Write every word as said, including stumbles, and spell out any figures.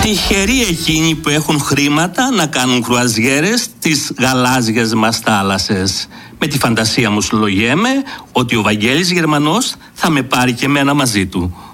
Τυχεροί εκείνοι που έχουν χρήματα να κάνουν κρουαζιέρες στις γαλάζιες μας θάλασσες. Με τη φαντασία μου συλλογέμαι ότι ο Βαγγέλης Γερμανός θα με πάρει και εμένα μαζί του.